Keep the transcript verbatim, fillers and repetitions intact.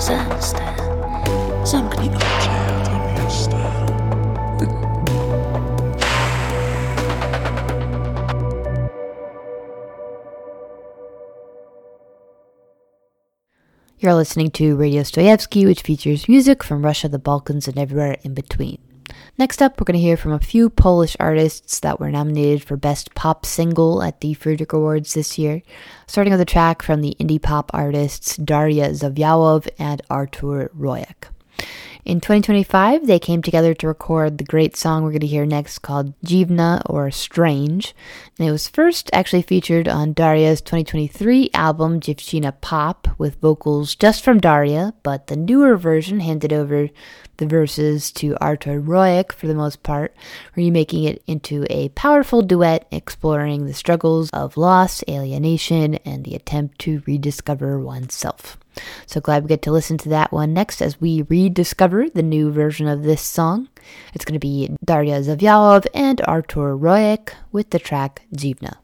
Zamknij oczy, ja tam jestem. You're listening to Radio Stoyevsky, which features music from Russia, the Balkans, and everywhere in between. Next up, we're going to hear from a few Polish artists that were nominated for Best Pop Single at the Fryderyk Awards this year, starting with a track from the indie pop artists Daria Zawiałow and Artur Rojek. In twenty twenty-five, they came together to record the great song we're going to hear next called Dziwna or Strange. And it was first actually featured on Daria's twenty twenty-three album Dziewczyna Pop with vocals just from Daria, but the newer version handed over the verses to Artur Rojek for the most part, remaking it into a powerful duet exploring the struggles of loss, alienation, and the attempt to rediscover oneself. So glad we get to listen to that one next as we rediscover the new version of this song. It's going to be Daria Zawiałow and Artur Rojek with the track Dziwna.